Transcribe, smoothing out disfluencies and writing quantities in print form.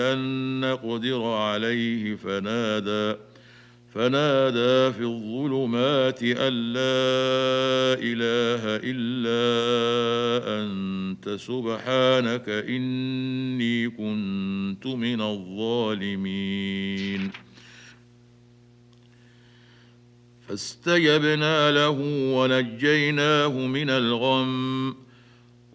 أن نقدر عليه فنادى في الظلمات أن لا إله إلا أنت سبحانك إني كنت من الظالمين. فاستجبنا له ونجيناه من الغم